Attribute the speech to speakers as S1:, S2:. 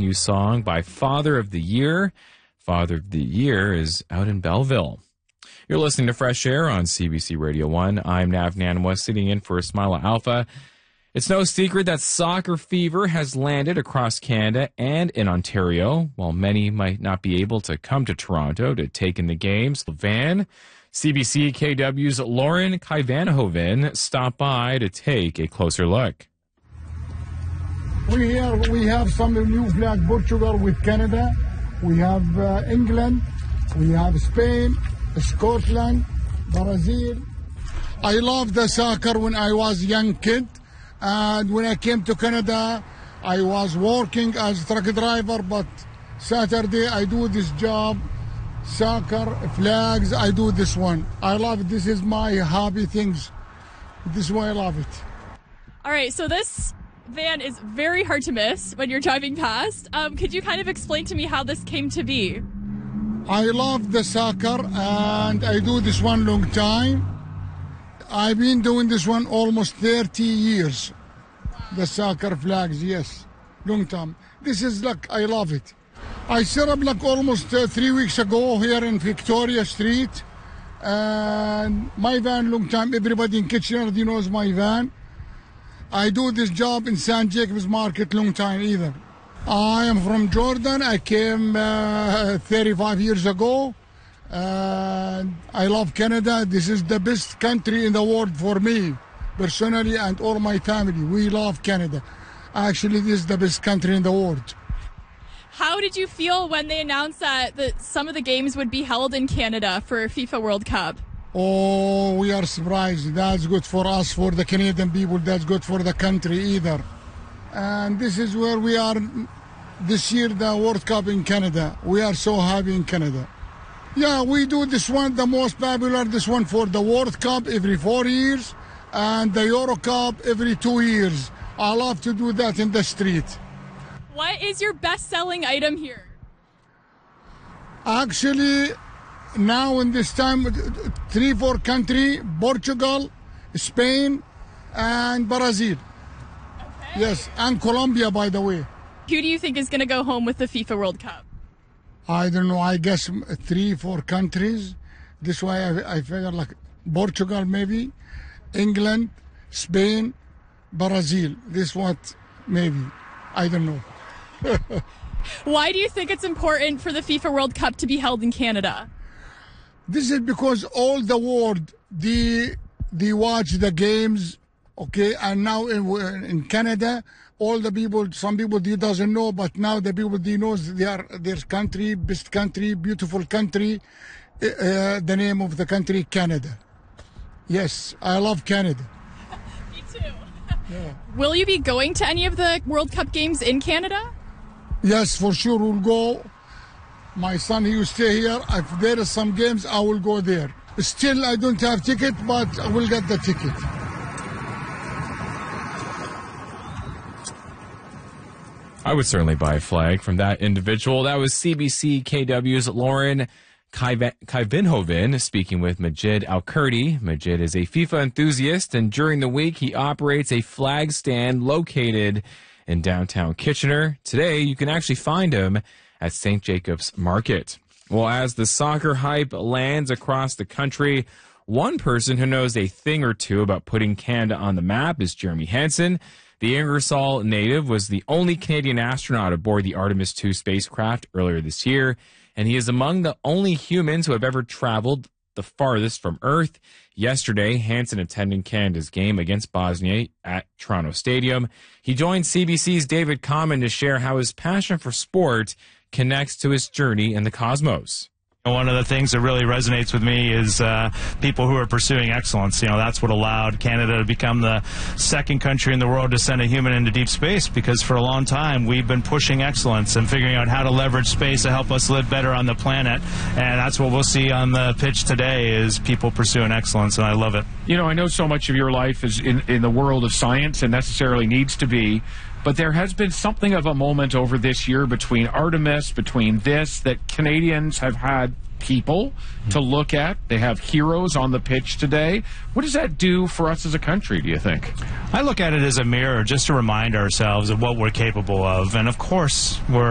S1: brand new song by Father of the Year. Father of the Year is out in Belleville. You're listening to Fresh Air on CBC Radio 1. I'm Nav Nanwa, sitting in for Ismaila Alpha. It's no secret that soccer fever has landed across Canada and in Ontario. While many might not be able to come to Toronto to take in the games, CBC KW's Lauren Kuyvenhoven stopped by to take a closer look.
S2: We have some new flag, Portugal with Canada. We have England. We have Spain, Scotland, Brazil. I loved the soccer when I was a young kid. And when I came to Canada, I was working as a truck driver, but Saturday I do this job, soccer, flags, I do this one. I love it. This is my hobby things. This is why I love it.
S3: All right, so this van is very hard to miss when you're driving past. Could you kind of explain to me how this came to be?
S2: I love the soccer, and I do this one long time. I've been doing this one almost 30 years. Wow. The soccer flags, yes, long time. This is like, I love it. I set up like almost 3 weeks ago here in Victoria Street. And my van, long time, everybody in Kitchener knows my van. I do this job in St. Jacobs Market long time either. I am from Jordan. I came 35 years ago. I love Canada. This is the best country in the world for me, personally, and all my family. We love Canada. Actually, this is the best country in the world.
S3: How did you feel when they announced that some of the games would be held in Canada for FIFA World Cup?
S2: Oh, we are surprised. That's good for us, for the Canadian people. That's good for the country either. And this is where we are this year, the World Cup in Canada. We are so happy in Canada. Yeah, we do this one, the most popular, this one for the World Cup every 4 years and the Euro Cup every 2 years. I love to do that in the street.
S3: What is your best-selling item here?
S2: Actually, now in this time, 3-4 countries, Portugal, Spain, and Brazil. Okay. Yes, and Colombia, by the way.
S3: Who do you think is going to go home with the FIFA World Cup?
S2: I don't know, I guess 3-4 countries. This way I figure like Portugal maybe, England, Spain, Brazil. This what maybe. I don't know.
S3: Why do you think it's important for the FIFA World Cup to be held in Canada?
S2: This is because all the world, they watch the games, okay, and now in Canada, all the people, some people they doesn't know, but now the people they know their country, best country, beautiful country, the name of the country, Canada. Yes, I love Canada.
S3: Me too. Yeah. Will you be going to any of the World Cup games in Canada?
S2: Yes, for sure we'll go. My son, he will stay here. If there are some games, I will go there. Still, I don't have ticket, but I will get the ticket.
S1: I would certainly buy a flag from that individual. That was CBC KW's Lauren Kuyvenhoven speaking with Majid Al-Kurdi. Majid is a FIFA enthusiast, and during the week, he operates a flag stand located in downtown Kitchener. Today, you can actually find him at St. Jacobs Market. Well, as the soccer hype lands across the country, one person who knows a thing or two about putting Canada on the map is Jeremy Hansen. The Ingersoll native was the only Canadian astronaut aboard the Artemis II spacecraft earlier this year, and he is among the only humans who have ever traveled the farthest from Earth. Yesterday, Hansen attended Canada's game against Bosnia at Toronto Stadium. He joined CBC's David Common to share how his passion for sport connects to his journey in the cosmos.
S4: One of the things that really resonates with me is people who are pursuing excellence. You know, that's what allowed Canada to become the second country in the world to send a human into deep space, because for a long time we've been pushing excellence and figuring out how to leverage space to help us live better on the planet. And that's what we'll see on the pitch today, is people pursuing excellence, and I love it.
S5: You know, I know so much of your life is in the world of science and necessarily needs to be, but there has been something of a moment over this year between Artemis, between this, that Canadians have had people to look at. They have heroes on the pitch today. What does that do for us as a country, do you think?
S4: I look at it as a mirror just to remind ourselves of what we're capable of. And of course, we're